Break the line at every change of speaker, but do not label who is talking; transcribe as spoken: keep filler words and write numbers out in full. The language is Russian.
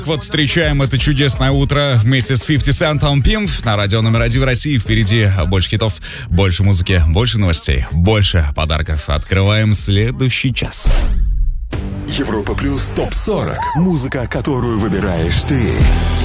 Вот встречаем это чудесное утро вместе с фифти Cent'ом Pimp на радио номер один в России. Впереди больше хитов, больше музыки, больше новостей, больше подарков. Открываем следующий час.
Европа плюс топ сорок. Музыка, которую выбираешь ты.